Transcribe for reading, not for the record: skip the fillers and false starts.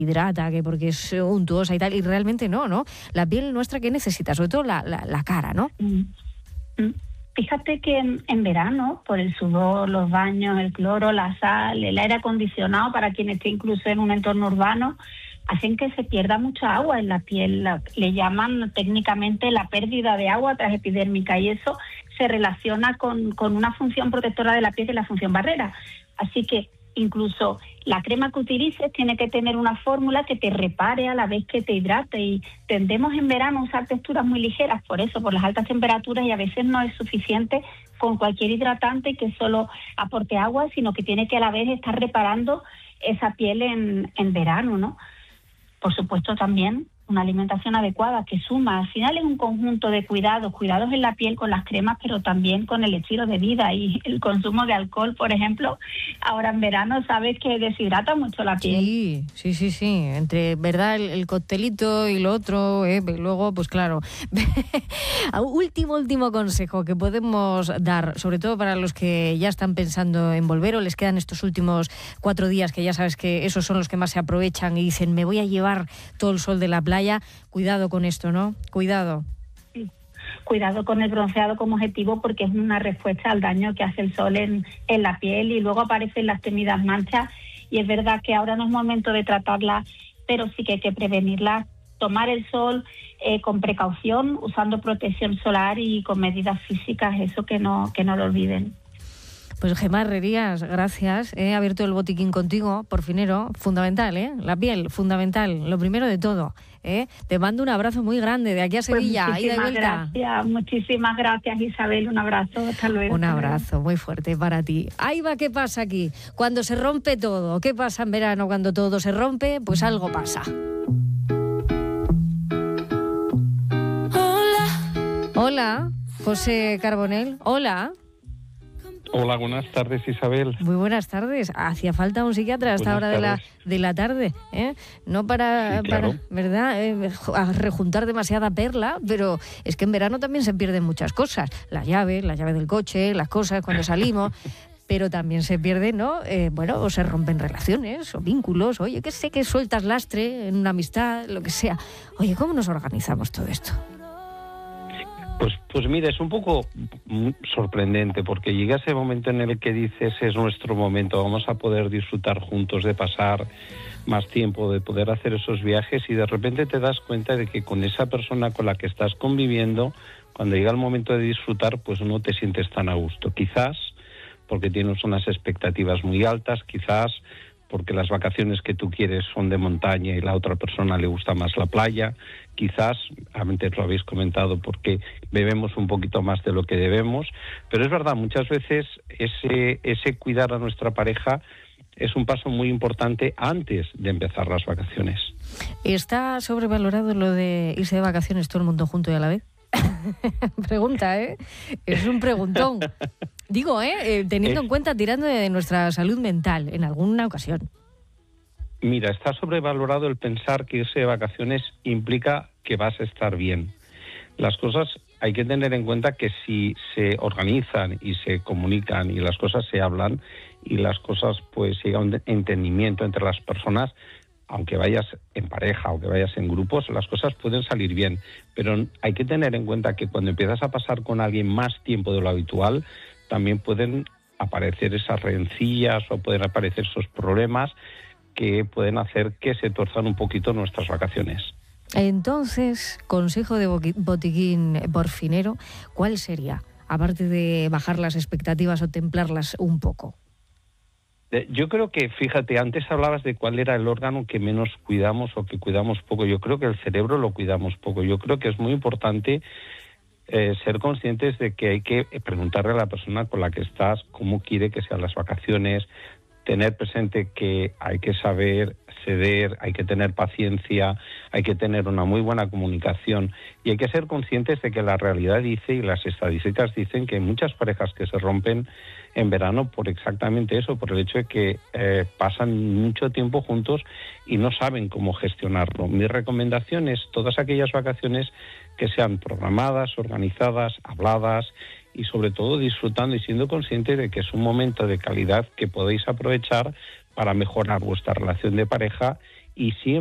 hidrata, que porque es untuosa y tal, y realmente no. La piel nuestra, ¿qué necesita? Sobre todo la cara, ¿no? Fíjate que en verano, por el sudor, los baños, el cloro, la sal, el aire acondicionado, para quien esté incluso en un entorno urbano, hacen que se pierda mucha agua en la piel. Le llaman técnicamente la pérdida de agua transepidérmica, y eso se relaciona con una función protectora de la piel, que es la función barrera. Así que incluso la crema que utilices tiene que tener una fórmula que te repare a la vez que te hidrate, y tendemos en verano a usar texturas muy ligeras por las altas temperaturas, y a veces no es suficiente con cualquier hidratante que solo aporte agua, sino que tiene que a la vez estar reparando esa piel en verano, ¿no? Por supuesto, también una alimentación adecuada que suma. Al final es un conjunto de cuidados en la piel con las cremas, pero también con el estilo de vida, y el consumo de alcohol, por ejemplo, ahora en verano sabes que deshidrata mucho la piel. Sí. Entre, ¿verdad?, el coctelito y lo otro, luego, pues claro. Último consejo que podemos dar, sobre todo para los que ya están pensando en volver o les quedan estos últimos 4 días, que ya sabes que esos son los que más se aprovechan y dicen, me voy a llevar todo el sol de la playa. Cuidado con esto, ¿no? Cuidado con el bronceado como objetivo, porque es una respuesta al daño que hace el sol en la piel, y luego aparecen las temidas manchas, y es verdad que ahora no es momento de tratarlas, pero sí que hay que prevenirlas. Tomar el sol con precaución, usando protección solar y con medidas físicas, eso que no lo olviden. Pues Gemma Herrerías, gracias. He abierto el botiquín contigo, por finero, fundamental, la piel, fundamental, lo primero de todo. Te mando un abrazo muy grande de aquí a Sevilla, pues ida y vuelta. Muchísimas gracias, Isabel, un abrazo, hasta luego. Un abrazo muy fuerte para ti. Ahí va, ¿qué pasa aquí? Cuando se rompe todo, ¿qué pasa en verano cuando todo se rompe? Pues algo pasa. Hola, José Carbonell, hola. Hola, buenas tardes, Isabel. Muy buenas tardes. Hacía falta un psiquiatra a esta hora de la tarde, no para ¿verdad? A rejuntar demasiada perla, pero es que en verano también se pierden muchas cosas. La llave del coche, las cosas cuando salimos, pero también se pierden, ¿no? O se rompen relaciones o vínculos. Oye, que sé que sueltas lastre en una amistad, lo que sea. Oye, ¿cómo nos organizamos todo esto? Pues mira, es un poco sorprendente, porque llega ese momento en el que dices, es nuestro momento, vamos a poder disfrutar juntos, de pasar más tiempo, de poder hacer esos viajes, y de repente te das cuenta de que con esa persona con la que estás conviviendo, cuando llega el momento de disfrutar, pues no te sientes tan a gusto. Quizás porque tienes unas expectativas muy altas, quizás porque las vacaciones que tú quieres son de montaña y la otra persona le gusta más la playa, quizás, antes lo habéis comentado, porque bebemos un poquito más de lo que debemos, pero es verdad, muchas veces ese cuidar a nuestra pareja es un paso muy importante antes de empezar las vacaciones. ¿Está sobrevalorado lo de irse de vacaciones todo el mundo junto y a la vez? Pregunta, es un preguntón. Digo, teniendo en cuenta, tirando de nuestra salud mental en alguna ocasión. Mira, está sobrevalorado el pensar que irse de vacaciones implica que vas a estar bien. Las cosas hay que tener en cuenta que si se organizan y se comunican y las cosas se hablan y las cosas pues llega a un entendimiento entre las personas, aunque vayas en pareja o que vayas en grupos, las cosas pueden salir bien. Pero hay que tener en cuenta que cuando empiezas a pasar con alguien más tiempo de lo habitual, también pueden aparecer esas rencillas o pueden aparecer esos problemas que pueden hacer que se tuerzan un poquito nuestras vacaciones. Entonces, consejo de botiquín porfinero, ¿cuál sería? Aparte de bajar las expectativas o templarlas un poco. Yo creo que, fíjate, antes hablabas de cuál era el órgano que menos cuidamos o que cuidamos poco. Yo creo que el cerebro lo cuidamos poco. Yo creo que es muy importante ser conscientes de que hay que preguntarle a la persona con la que estás cómo quiere que sean las vacaciones, tener presente que hay que saber ceder, hay que tener paciencia, hay que tener una muy buena comunicación y hay que ser conscientes de que la realidad dice y las estadísticas dicen que hay muchas parejas que se rompen en verano por exactamente eso, por el hecho de que pasan mucho tiempo juntos y no saben cómo gestionarlo. Mi recomendación es todas aquellas vacaciones que sean programadas, organizadas, habladas y sobre todo disfrutando y siendo conscientes de que es un momento de calidad que podéis aprovechar para mejorar vuestra relación de pareja y siempre